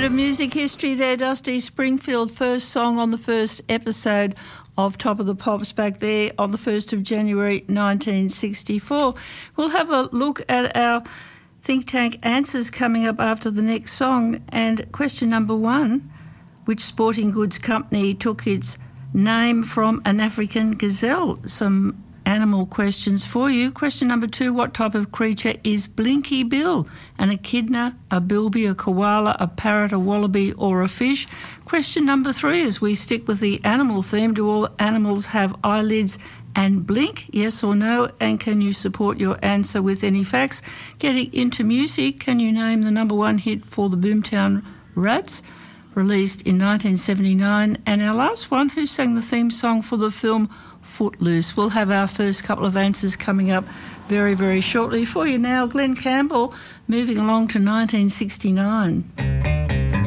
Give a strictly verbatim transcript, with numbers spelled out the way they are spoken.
bit of music history there, Dusty Springfield. First song on the first episode of Top of the Pops back there on the first of January nineteen sixty-four. We'll have a look at our Think Tank answers coming up after the next song. And question number one, which sporting goods company took its name from an African gazelle? Some animal questions for you. Question number two, what type of creature is Blinky Bill? An echidna, a bilby, a koala, a parrot, a wallaby or a fish? Question number three, as we stick with the animal theme, do all animals have eyelids and blink? Yes or no? And can you support your answer with any facts? Getting into music, can you name the number one hit for the Boomtown Rats, released in nineteen seventy-nine? And our last one, who sang the theme song for the film Footloose? We'll have our first couple of answers coming up very, very shortly. For you now, Glenn Campbell, moving along to nineteen sixty-nine.